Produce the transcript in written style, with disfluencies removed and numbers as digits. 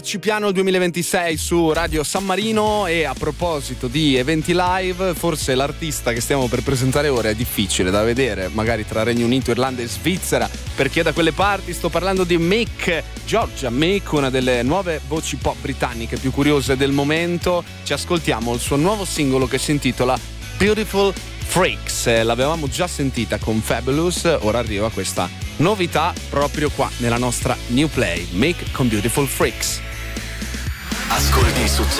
Cipiano 2026 su Radio San Marino. E a proposito di eventi live, forse l'artista che stiamo per presentare ora è difficile da vedere, magari tra Regno Unito, Irlanda e Svizzera, perché da quelle parti sto parlando di Mick, Georgia Mick, una delle nuove voci pop britanniche più curiose del momento. Ci ascoltiamo il suo nuovo singolo che si intitola Beautiful Freaks. L'avevamo già sentita con Fabulous, ora arriva questa novità proprio qua nella nostra New Play, Mick con Beautiful Freaks. Ascolti su